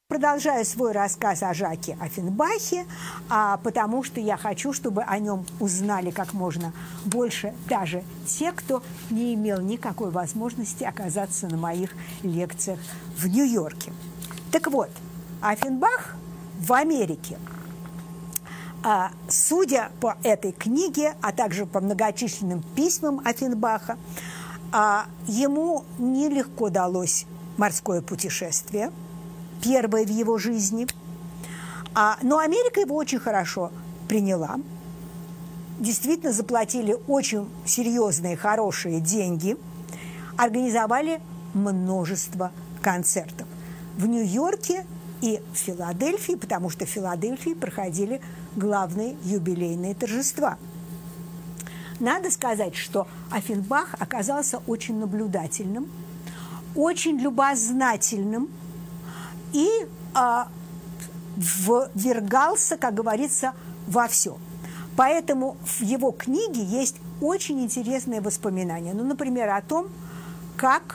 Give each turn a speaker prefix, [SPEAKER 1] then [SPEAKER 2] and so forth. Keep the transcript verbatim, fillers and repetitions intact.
[SPEAKER 1] Продолжаю свой рассказ о Жаке Оффенбахе, а, потому что я хочу, чтобы о нем узнали как можно больше даже те, кто не имел никакой возможности оказаться на моих лекциях в Нью-Йорке. Так вот, Оффенбах в Америке. А, судя по этой книге, а также по многочисленным письмам Оффенбаха, а, ему нелегко далось морское путешествие, первое в его жизни. А, но Америка его очень хорошо приняла. Действительно заплатили очень серьезные, хорошие деньги. Организовали множество концертов в Нью-Йорке и в Филадельфии, потому что в Филадельфии проходили главные юбилейные торжества. Надо сказать, что Оффенбах оказался очень наблюдательным, очень любознательным и а, ввергался, как говорится, во все. Поэтому в его книге есть очень интересные воспоминания. Ну, например, о том, как